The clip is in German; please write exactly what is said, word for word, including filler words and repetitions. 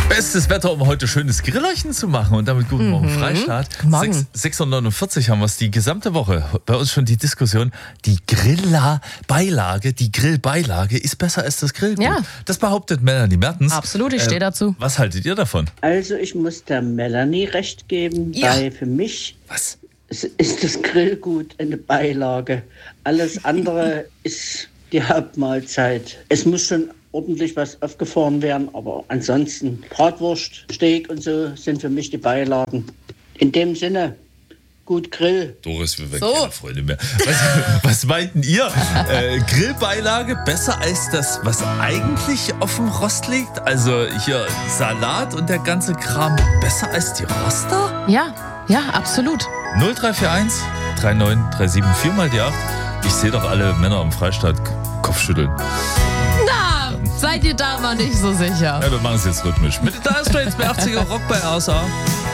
Bestes Wetter, um heute schönes Grillerchen zu machen und damit guten Morgen, mhm. Freistaat. Morgen. sechs Uhr neunundvierzig haben wir es die gesamte Woche. Bei uns schon die Diskussion, die Griller-Beilage, die Grillbeilage ist besser als das Grillgut. Ja. Das behauptet Melanie Mertens. Absolut, ich stehe äh, dazu. Was haltet ihr davon? Also ich muss der Melanie recht geben, Ja. weil für mich Was? ist das Grillgut eine Beilage. Alles andere ist die Hauptmahlzeit. Es muss schon ordentlich was aufgefahren werden, aber ansonsten Bratwurst, Steak und so sind für mich die Beilagen. In dem Sinne, gut Grill. Doris, wir werden So. keine Freunde mehr. Was, was meinten ihr? Äh, Grillbeilage besser als das, was eigentlich auf dem Rost liegt? Also hier Salat und der ganze Kram besser als die Roster? Ja, ja, absolut. null drei vier eins drei neun drei sieben vier mal die acht. Ich sehe doch alle Männer am Freistaat Kopfschütteln. Na, seid ihr da mal nicht so sicher? Ja, wir machen es jetzt rhythmisch. Mit den Dire Straits bei achtziger Rock bei R S A.